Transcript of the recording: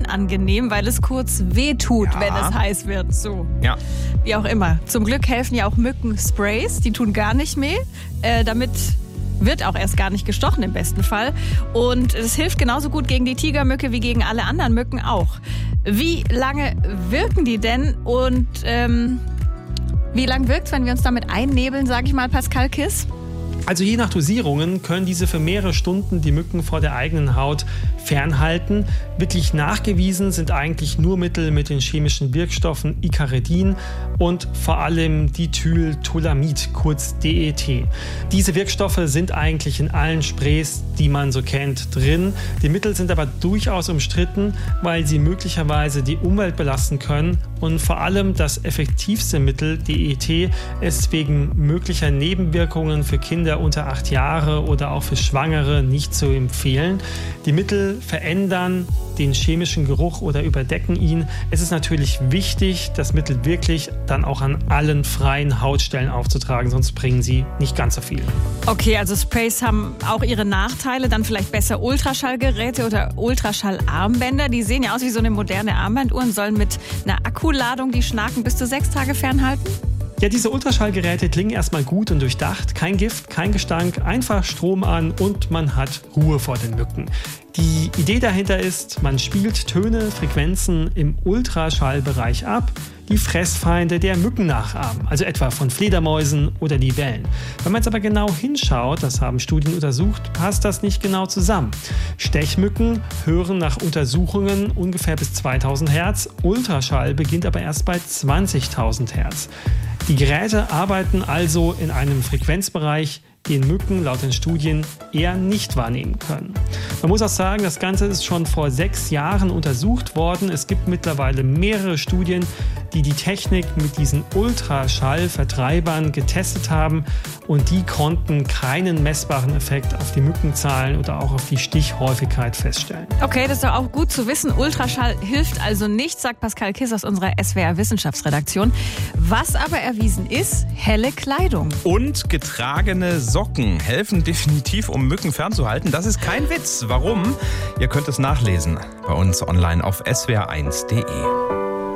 unangenehm, weil es kurz wehtut, wenn es heiß wird. So. Ja. Wie auch immer. Zum Glück helfen ja auch Mückensprays, die tun gar nicht weh. Damit wird auch erst gar nicht gestochen im besten Fall. Und es hilft genauso gut gegen die Tigermücke wie gegen alle anderen Mücken auch. Wie lange wirken die denn und wie lange wirkt es, wenn wir uns damit einnebeln, sage ich mal, Pascal Kiss? Also je nach Dosierungen können diese für mehrere Stunden die Mücken vor der eigenen Haut fernhalten. Wirklich nachgewiesen sind eigentlich nur Mittel mit den chemischen Wirkstoffen Icaridin und vor allem Dithyltoluamid, kurz DET. Diese Wirkstoffe sind eigentlich in allen Sprays, die man so kennt, drin. Die Mittel sind aber durchaus umstritten, weil sie möglicherweise die Umwelt belasten können und vor allem das effektivste Mittel, DET, ist wegen möglicher Nebenwirkungen für Kinder unter 8 Jahre oder auch für Schwangere nicht zu empfehlen. Die Mittel verändern den chemischen Geruch oder überdecken ihn. Es ist natürlich wichtig, das Mittel wirklich dann auch an allen freien Hautstellen aufzutragen, sonst bringen sie nicht ganz so viel. Okay, also Sprays haben auch ihre Nachteile, dann vielleicht besser Ultraschallgeräte oder Ultraschallarmbänder. Die sehen ja aus wie so eine moderne Armbanduhr und sollen mit einer Akkuladung die Schnaken bis zu 6 Tage fernhalten. Ja, diese Ultraschallgeräte klingen erstmal gut und durchdacht. Kein Gift, kein Gestank, einfach Strom an und man hat Ruhe vor den Mücken. Die Idee dahinter ist, man spielt Töne, Frequenzen im Ultraschallbereich ab, die Fressfeinde der Mücken nachahmen, also etwa von Fledermäusen oder Libellen. Wenn man jetzt aber genau hinschaut, das haben Studien untersucht, passt das nicht genau zusammen. Stechmücken hören nach Untersuchungen ungefähr bis 2000 Hertz, Ultraschall beginnt aber erst bei 20.000 Hertz. Die Geräte arbeiten also in einem Frequenzbereich, den Mücken laut den Studien eher nicht wahrnehmen können. Man muss auch sagen, das Ganze ist schon vor 6 Jahren untersucht worden. Es gibt mittlerweile mehrere Studien, die die Technik mit diesen Ultraschallvertreibern getestet haben und die konnten keinen messbaren Effekt auf die Mückenzahlen oder auch auf die Stichhäufigkeit feststellen. Okay, das ist doch auch gut zu wissen. Ultraschall hilft also nicht, sagt Pascal Kiss aus unserer SWR Wissenschaftsredaktion. Was aber erwiesen ist, helle Kleidung. Und getragene Socken helfen definitiv, um Mücken fernzuhalten. Das ist kein Witz. Warum? Ihr könnt es nachlesen bei uns online auf swr1.de.